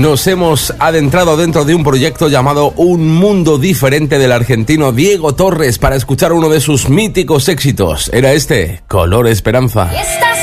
nos hemos adentrado dentro de un proyecto llamado Un Mundo Diferente del argentino Diego Torres para escuchar uno de sus míticos éxitos. Era este, Color Esperanza. Estás